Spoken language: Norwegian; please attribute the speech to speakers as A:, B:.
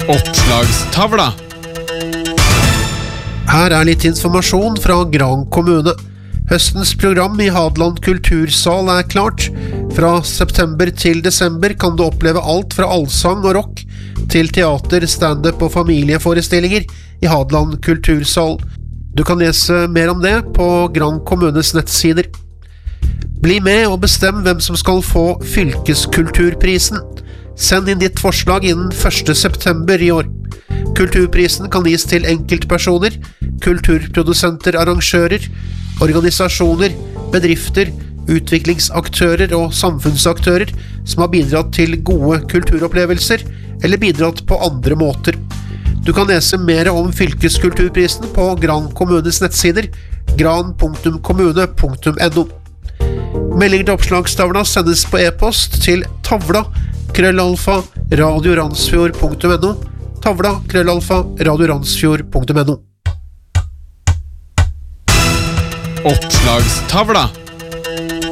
A: Oppslagstavla.
B: Her litt informasjon fra Gran kommune. Høstens program i Hadeland kultursal klart. Fra september til desember kan du oppleve alt fra allsang og rock til teater, stand-up og familieforestillinger i Hadeland kultursal. Du kan lese mer om det på Gran kommunes nettsider. Bli med og bestem hvem som skal få fylkeskulturprisen. Send inn ditt forslag innen 1. september i år. Kulturprisen kan gis til enkeltpersoner, kulturprodusenter, arrangører, organisasjoner, bedrifter, utviklingsaktører og samfunnsaktører som har bidratt til gode kulturopplevelser eller bidratt på andre måter. Du kan lese mer om fylkeskulturprisen på Gran kommunes nettsider gran.kommune.no. Meldinger til oppslagstavla sendes på e-post til tavla@radioransfjord.no tavla@radioransfjord.no.
A: Oppslagstavla.